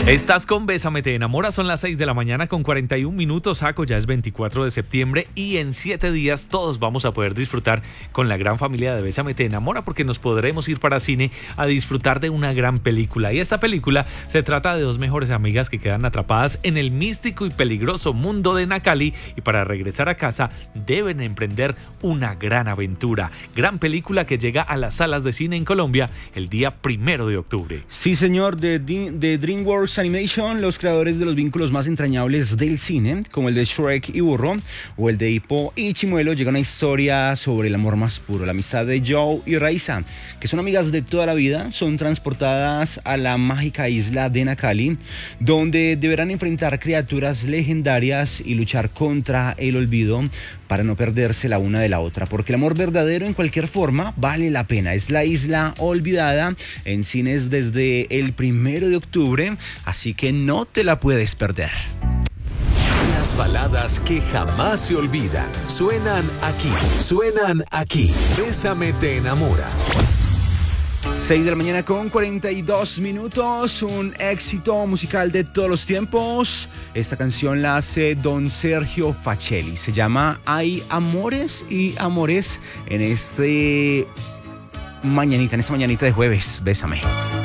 Estás con Bésame te enamora, son las 6 de la mañana con 41 minutos, Saco, ya es 24 de septiembre y en 7 días todos vamos a poder disfrutar con la gran familia de Bésame te enamora porque nos podremos ir para cine a disfrutar de una gran película. Y esta película se trata de dos mejores amigas que quedan atrapadas en el místico y peligroso mundo de Nacali y para regresar a casa deben emprender una gran aventura. Gran película que llega a las salas de cine en Colombia el día 1 de octubre. Sí, señor, de DreamWorks Animation, los creadores de los vínculos más entrañables del cine, como el de Shrek y Burro, o el de Hippo y Chimuelo, llega una historia sobre el amor más puro, la amistad de Joe y Raisa, que son amigas de toda la vida, son transportadas a la mágica isla de Nacali, donde deberán enfrentar criaturas legendarias y luchar contra el olvido para no perderse la una de la otra, porque el amor verdadero en cualquier forma vale la pena. Es La Isla Olvidada, en cines desde el 1 de octubre, así que no te la puedes perder. Las baladas que jamás se olvidan suenan aquí. Bésame te enamora. 6 de la mañana con 42 minutos, un éxito musical de todos los tiempos. Esta canción la hace don Sergio Facelli, se llama Hay amores y amores en esta mañanita de jueves. Bésame.